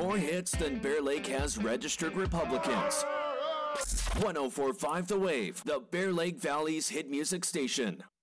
more hits than Bear Lake has registered Republicans. 104.5 The Wave, the Bear Lake Valley's hit music station.